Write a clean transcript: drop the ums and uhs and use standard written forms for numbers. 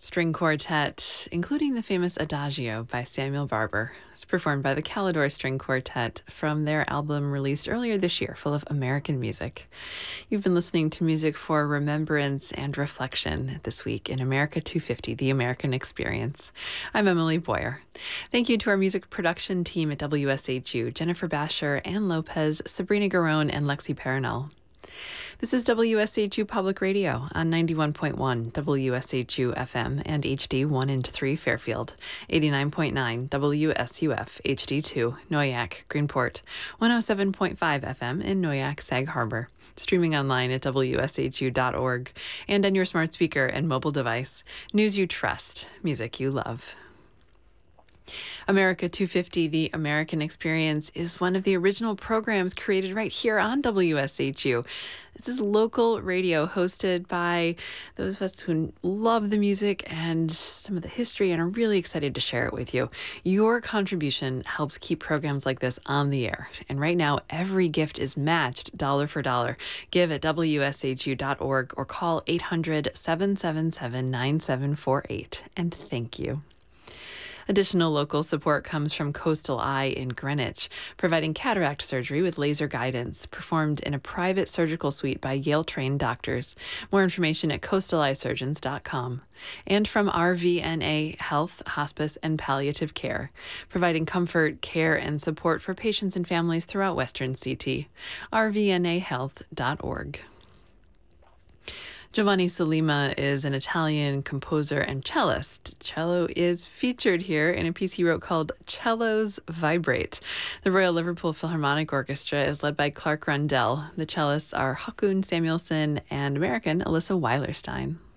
String Quartet, including the famous Adagio by Samuel Barber. It's performed by the Calidor String Quartet from their album released earlier this year, full of American music. You've been listening to music for remembrance and reflection this week in America 250, The American Experience. I'm Emily Boyer. Thank you to our music production team at WSHU, Jennifer Basher, Ann Lopez, Sabrina Garone, and Lexi Paranel. This is WSHU Public Radio on 91.1 WSHU FM and HD 1 and 3 Fairfield, 89.9 WSUF HD2 Noyak, Greenport, 107.5 FM in Noyak, Sag Harbor, streaming online at WSHU.org and on your smart speaker and mobile device. News you trust, music you love. America 250, The American Experience, is one of the original programs created right here on WSHU. This is local radio hosted by those of us who love the music and some of the history and are really excited to share it with you. Your contribution helps keep programs like this on the air. And right now, every gift is matched dollar for dollar. Give at WSHU.org or call 800-777-9748. And thank you. Additional local support comes from Coastal Eye in Greenwich, providing cataract surgery with laser guidance, performed in a private surgical suite by Yale-trained doctors. More information at coastaleyesurgeons.com. And from RVNA Health, Hospice, and Palliative Care, providing comfort, care, and support for patients and families throughout Western CT. rvnahealth.org. Giovanni Sollima is an Italian composer and cellist. Cello is featured here in a piece he wrote called Cellos Vibrate. The Royal Liverpool Philharmonic Orchestra is led by Clark Rundell. The cellists are Haakon Samuelsson and American Alyssa Weilerstein.